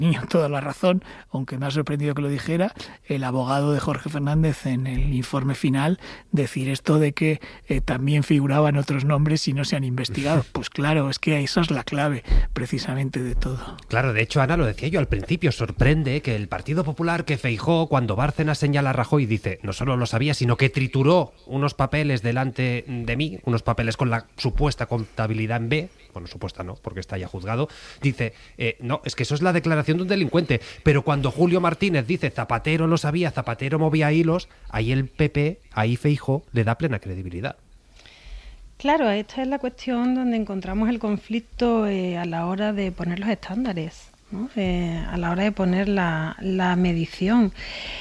tenía toda la razón, aunque me ha sorprendido que lo dijera, el abogado de Jorge Fernández en el informe final, decir esto de que también figuraban otros nombres y no se han investigado. Pues claro, es que esa es la clave precisamente de todo. Claro, de hecho, Ana, lo decía yo al principio, sorprende que el Partido Popular, que Feijóo, cuando Bárcenas señala a Rajoy, dice, no solo lo sabía, sino que trituró unos papeles delante de mí, unos papeles con la supuesta contabilidad en B, bueno, supuesta no, porque está ya juzgado, dice, no, es que eso es la declaración de un delincuente, pero cuando Julio Martínez dice Zapatero lo sabía, Zapatero movía hilos, ahí el PP, ahí Feijóo le da plena credibilidad. Claro, esta es la cuestión donde encontramos el conflicto a la hora de poner los estándares, ¿no? A la hora de poner la medición.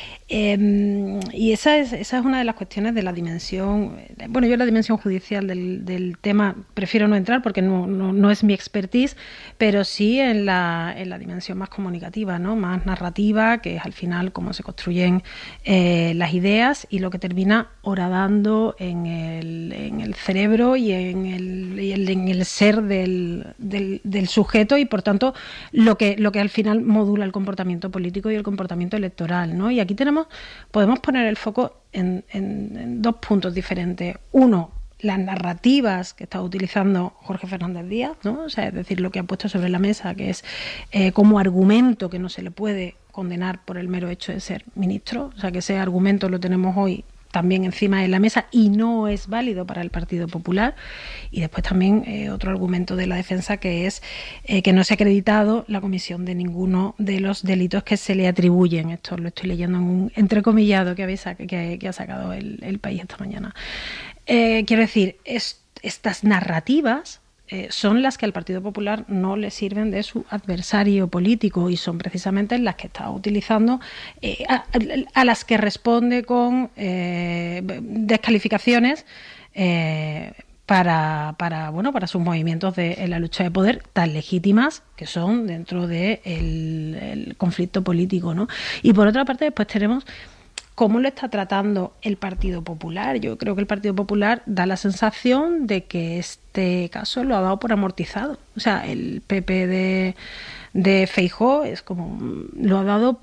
Y esa es una de las cuestiones de la dimensión. Bueno, yo la dimensión judicial del tema prefiero no entrar porque no es mi expertise, pero sí en la dimensión más comunicativa, ¿no? Más narrativa, que es al final cómo se construyen las ideas y lo que termina horadando en el cerebro y en el ser del sujeto, y por tanto lo que al final modula el comportamiento político y el comportamiento electoral, ¿no? Y aquí podemos poner el foco en dos puntos diferentes. Uno, las narrativas que está utilizando Jorge Fernández Díaz, ¿no? O sea, es decir, lo que ha puesto sobre la mesa, que es como argumento que no se le puede condenar por el mero hecho de ser ministro. O sea, que ese argumento lo tenemos hoy también encima de la mesa y no es válido para el Partido Popular. Y después también otro argumento de la defensa, que es que no se ha acreditado la comisión de ninguno de los delitos que se le atribuyen. Esto lo estoy leyendo en un entrecomillado que ha sacado el País esta mañana. Quiero decir, estas narrativas son las que al Partido Popular no le sirven de su adversario político, y son precisamente las que está utilizando, a las que responde con descalificaciones para sus movimientos en la lucha de poder, tan legítimas que son dentro del conflicto político, ¿no? Y por otra parte, después tenemos ¿cómo lo está tratando el Partido Popular? Yo creo que el Partido Popular da la sensación de que este caso lo ha dado por amortizado. O sea, el PP de Feijóo es como lo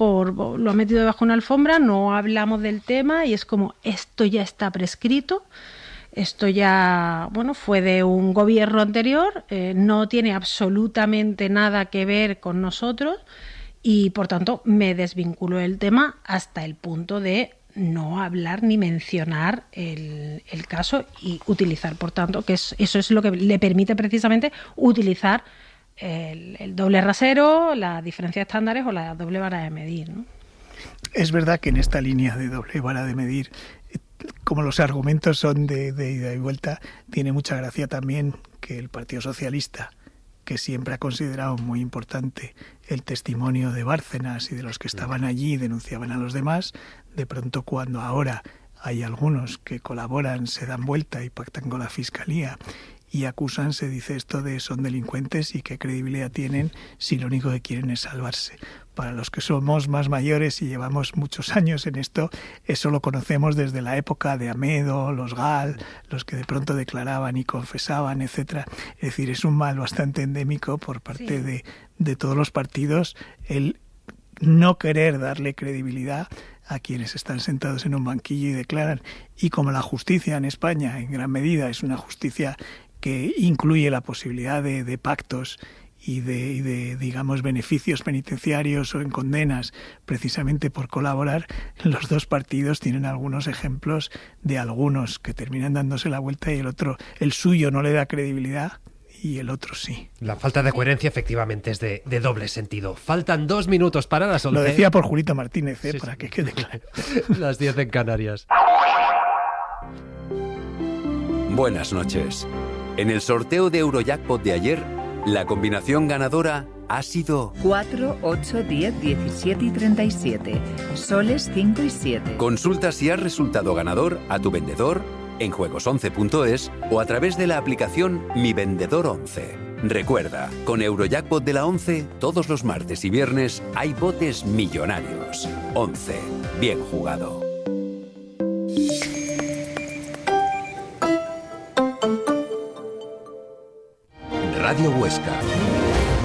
ha metido debajo de una alfombra, no hablamos del tema y es como esto ya está prescrito. Esto ya, fue de un gobierno anterior, no tiene absolutamente nada que ver con nosotros. Y, por tanto, me desvinculo del tema hasta el punto de no hablar ni mencionar el caso y utilizar, por tanto, que eso es lo que le permite precisamente utilizar el doble rasero, la diferencia de estándares o la doble vara de medir, ¿no? Es verdad que en esta línea de doble vara de medir, como los argumentos son de ida y vuelta, tiene mucha gracia también que el Partido Socialista, que siempre ha considerado muy importante el testimonio de Bárcenas y de los que estaban allí y denunciaban a los demás, de pronto cuando ahora hay algunos que colaboran, se dan vuelta y pactan con la Fiscalía y acusan, se dice esto de son delincuentes y qué credibilidad tienen si lo único que quieren es salvarse. Para los que somos más mayores y llevamos muchos años en esto, eso lo conocemos desde la época de Amedo, los Gal, los que de pronto declaraban y confesaban, etcétera. Es decir, es un mal bastante endémico por parte de todos los partidos el no querer darle credibilidad a quienes están sentados en un banquillo y declaran. Y como la justicia en España, en gran medida, es una justicia que incluye la posibilidad de pactos y de digamos, beneficios penitenciarios o en condenas precisamente por colaborar, los dos partidos tienen algunos ejemplos de algunos que terminan dándose la vuelta y el suyo no le da credibilidad y el otro sí. La falta de coherencia efectivamente es de doble sentido. Faltan 2 minutos para las 11. Lo decía por Julito Martínez, sí, para que quede claro. Las 10 en Canarias. Buenas noches. En el sorteo de Eurojackpot de ayer, la combinación ganadora ha sido 4, 8, 10, 17 y 37. Soles 5 y 7. Consulta si has resultado ganador a tu vendedor en juegos11.es o a través de la aplicación Mi Vendedor 11. Recuerda, con Eurojackpot de la 11, todos los martes y viernes hay botes millonarios. 11. Bien jugado. Radio Huesca.